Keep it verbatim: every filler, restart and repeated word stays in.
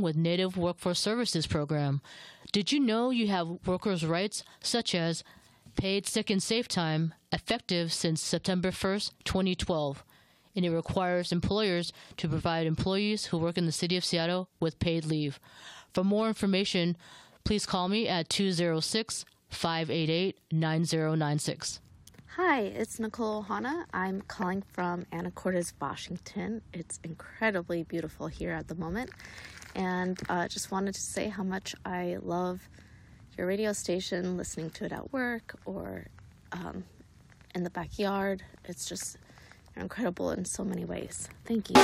with Native Workforce Services Program. Did you know you have workers' rights such as paid sick and safe time effective since September first, twenty twelve, and it requires employers to provide employees who work in the city of Seattle with paid leave. For more information, please call me at two oh six, five eight eight, nine oh nine six. Hi, it's Nicole Ohana. I'm calling from Anacortes, Washington. It's incredibly beautiful here at the moment. And uh, just wanted to say how much I love your radio station, listening to it at work or um, in the backyard. It's just incredible in so many ways. Thank you.